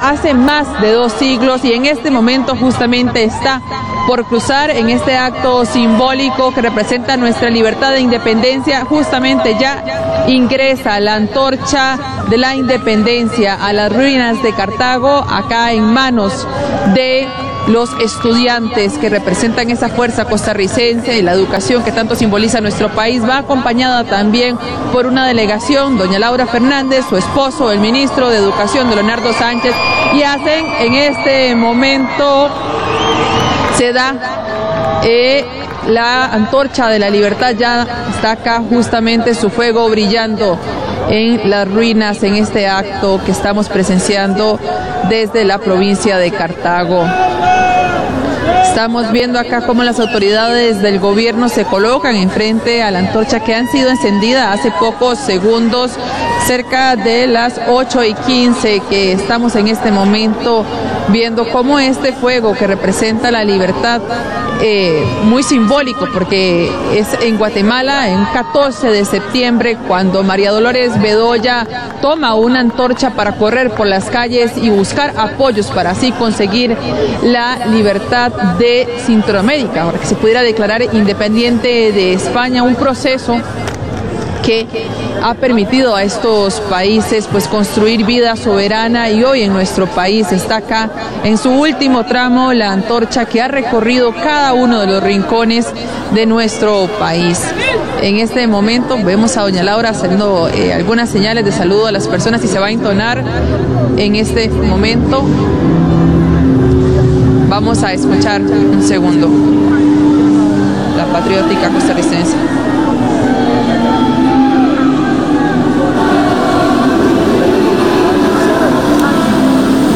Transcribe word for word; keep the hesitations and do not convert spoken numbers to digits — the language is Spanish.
hace más de dos siglos y en este momento justamente está por cruzar en este acto simbólico que representa nuestra libertad e independencia. Justamente ya ingresa la antorcha de la independencia a las ruinas de Cartago, acá en manos de los estudiantes que representan esa fuerza costarricense y la educación que tanto simboliza nuestro país. Va acompañada también por una delegación, doña Laura Fernández, su esposo, el ministro de Educación, Leonardo Sánchez, y hacen en este momento, se da eh, la antorcha de la libertad, ya está acá justamente su fuego brillando en las ruinas en este acto que estamos presenciando desde la provincia de Cartago. Estamos viendo acá cómo las autoridades del gobierno se colocan enfrente a la antorcha que han sido encendida hace pocos segundos, cerca de las ocho y quince, que estamos en este momento viendo cómo este fuego que representa la libertad, eh, muy simbólico, porque es en Guatemala, en catorce de septiembre, cuando María Dolores Bedoya toma una antorcha para correr por las calles y buscar apoyos para así conseguir la libertad de Centroamérica, para que se pudiera declarar independiente de España, un proceso que ha permitido a estos países pues construir vida soberana, y hoy en nuestro país está acá en su último tramo la antorcha que ha recorrido cada uno de los rincones de nuestro país. En este momento vemos a doña Laura haciendo eh, algunas señales de saludo a las personas y se va a entonar en este momento. Vamos a escuchar un segundo la patriótica costarricense.